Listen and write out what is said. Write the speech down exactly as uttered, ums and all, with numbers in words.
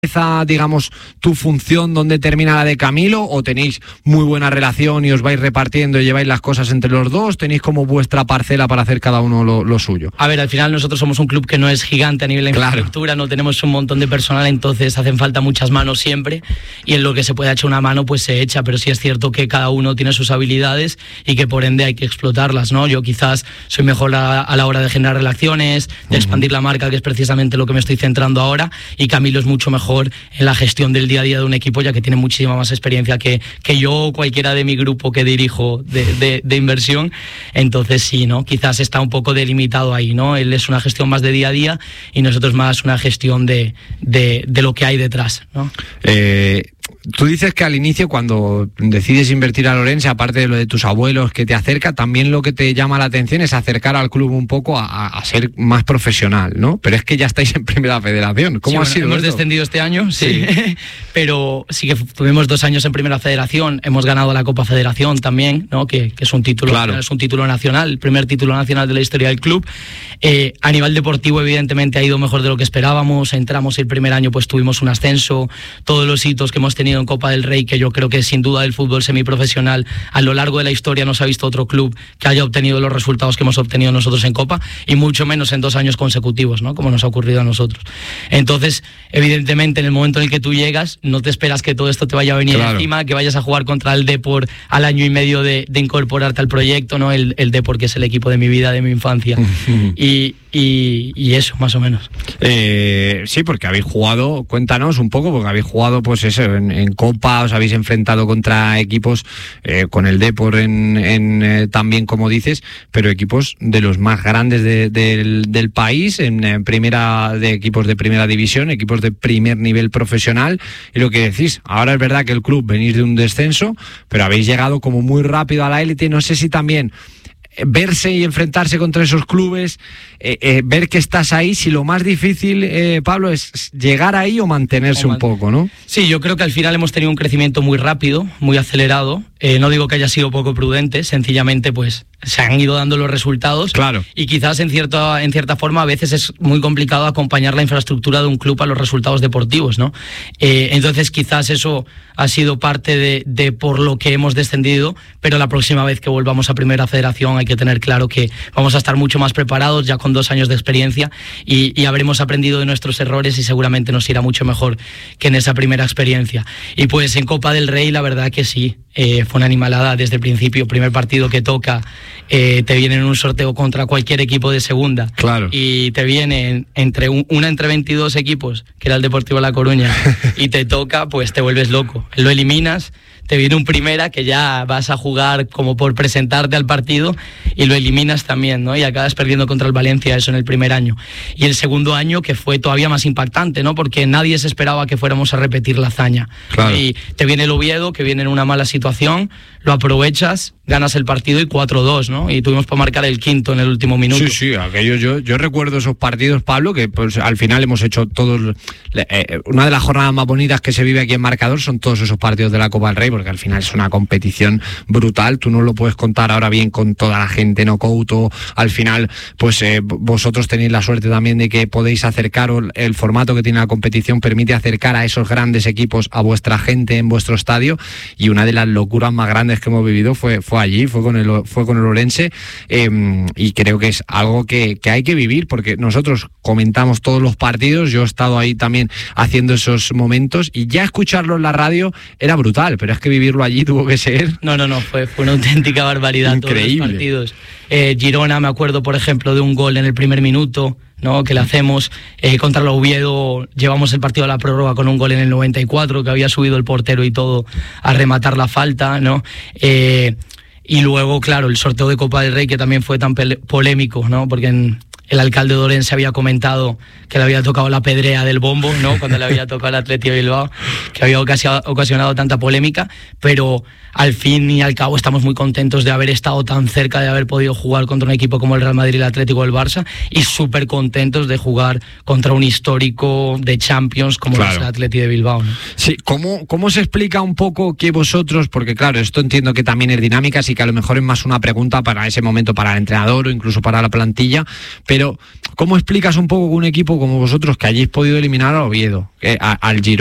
digamos, tu función, dónde termina la de Camilo, o tenéis muy buena relación y os vais repartiendo y lleváis las cosas entre los dos? ¿Tenéis como vuestra parcela para hacer cada uno lo, lo suyo? A ver, al final nosotros somos un club que no es gigante a nivel de Claro. infraestructura, no tenemos un montón de personal, entonces hacen falta muchas manos siempre, y en lo que se puede echar una mano pues se echa, pero sí es cierto que cada uno tiene sus habilidades y que por ende hay que explotarlas, ¿no? Yo quizás soy mejor a, a la hora de generar relaciones, de expandir la marca, que es precisamente lo que me estoy centrando ahora, y Camilo es mucho mejor en la gestión del día a día de un equipo, ya que tiene muchísima más experiencia que, que yo o cualquiera de mi grupo que dirijo de, de, de inversión. Entonces sí, ¿no? Quizás está un poco delimitado ahí, ¿no? Él es una gestión más de día a día y nosotros más una gestión de, de, de lo que hay detrás, ¿no? Eh... Tú dices que al inicio, cuando decides invertir a Lorense, aparte de lo de tus abuelos que te acerca, también lo que te llama la atención es acercar al club un poco a, a ser más profesional, ¿no? Pero es que ya estáis en Primera Federación. ¿Cómo sí, ha bueno, sido hemos esto? descendido este año, sí. sí. Pero sí que tuvimos dos años en Primera Federación, hemos ganado la Copa Federación también, ¿no? Que, que es un título, claro. es un título nacional, el primer título nacional de la historia del club. Eh, a nivel deportivo, evidentemente, ha ido mejor de lo que esperábamos. Entramos el primer año, pues tuvimos un ascenso, todos los hitos que hemos tenido en Copa del Rey, que yo creo que sin duda el fútbol semiprofesional a lo largo de la historia no se ha visto otro club que haya obtenido los resultados que hemos obtenido nosotros en Copa, y mucho menos en dos años consecutivos, ¿no? Como nos ha ocurrido a nosotros. Entonces, evidentemente, en el momento en el que tú llegas, no te esperas que todo esto te vaya a venir claro. encima, que vayas a jugar contra el Depor al año y medio de, de incorporarte al proyecto, ¿no? El, el Depor, que es el equipo de mi vida, de mi infancia. y, y, y eso, más o menos. Eh, sí, porque habéis jugado, cuéntanos un poco, porque habéis jugado, pues eso, en, en Copa, os habéis enfrentado contra equipos, eh, con el Depor en, en eh, también, como dices, pero equipos de los más grandes de, de, del, del país, en, en primera, de equipos de primera división, equipos de primer nivel profesional. Y lo que decís, ahora es verdad que el club venís de un descenso, pero habéis llegado como muy rápido a la élite. No sé si también verse y enfrentarse contra esos clubes, eh, eh, ver que estás ahí, si lo más difícil, eh, Pablo, es llegar ahí o mantenerse o man- un poco, ¿no? Sí, yo creo que al final hemos tenido un crecimiento muy rápido, muy acelerado. Eh, no digo que haya sido poco prudente, sencillamente pues se han ido dando los resultados. Claro. Y quizás en cierta, en cierta forma a veces es muy complicado acompañar la infraestructura de un club a los resultados deportivos, ¿no? Eh, entonces quizás eso ha sido parte de, de por lo que hemos descendido, pero la próxima vez que volvamos a Primera Federación hay que tener claro que vamos a estar mucho más preparados, ya con dos años de experiencia, y, y habremos aprendido de nuestros errores y seguramente nos irá mucho mejor que en esa primera experiencia. Y pues en Copa del Rey la verdad que sí, eh, fue una animalada desde el principio. Primer partido que toca, eh, te viene en un sorteo contra cualquier equipo de segunda, claro. y te viene entre un, una entre veintidós equipos, que era el Deportivo La Coruña, y te toca, pues te vuelves loco, lo eliminas. Te viene un primera que ya vas a jugar como por presentarte al partido y lo eliminas también, ¿no? Y acabas perdiendo contra el Valencia, eso en el primer año. Y el segundo año, que fue todavía más impactante, ¿no? Porque nadie se esperaba que fuéramos a repetir la hazaña. Claro. Y te viene el Oviedo, que viene en una mala situación, lo aprovechas, ganas el partido y cuatro dos, ¿no? Y tuvimos para marcar el quinto en el último minuto. Sí, sí, aquello yo, yo recuerdo esos partidos, Pablo, que pues al final hemos hecho todos, eh, una de las jornadas más bonitas que se vive aquí en Marcador son todos esos partidos de la Copa del Rey, porque al final es una competición brutal. Tú no lo puedes contar ahora bien con toda la gente knockout, o al final pues eh, vosotros tenéis la suerte también de que podéis acercaros, el formato que tiene la competición permite acercar a esos grandes equipos a vuestra gente en vuestro estadio, y una de las locuras más grandes que hemos vivido fue, fue allí, fue con el, fue con el Orense, eh, y creo que es algo que, que hay que vivir, porque nosotros comentamos todos los partidos, yo he estado ahí también haciendo esos momentos, y ya escucharlo en la radio era brutal, pero es que vivirlo allí tuvo que ser... No, no, no, fue, fue una auténtica barbaridad. Increíble. Todos los partidos. Eh, Girona, me acuerdo, por ejemplo, de un gol en el primer minuto, ¿no? Que le hacemos. Eh, contra el Oviedo llevamos el partido a la prórroga con un gol en el noventa y cuatro, que había subido el portero y todo a rematar la falta, ¿no? Eh, y luego, claro, el sorteo de Copa del Rey, que también fue tan polémico, ¿no? Porque en... el alcalde de Orense había comentado que le había tocado la pedrea del bombo, ¿no? Cuando le había tocado al Athletic de Bilbao, que había ocasionado, ocasionado tanta polémica, pero al fin y al cabo estamos muy contentos de haber estado tan cerca, de haber podido jugar contra un equipo como el Real Madrid, el Atlético o el Barça, y súper contentos de jugar contra un histórico de Champions como claro. es el Athletic de Bilbao, ¿no? Sí, ¿cómo, ¿cómo se explica un poco que vosotros, porque claro, esto entiendo que también es dinámica, así que a lo mejor es más una pregunta para ese momento para el entrenador o incluso para la plantilla, pero Pero, ¿cómo explicas un poco que un equipo como vosotros, que hayáis podido eliminar a Oviedo, que, a, al Girona,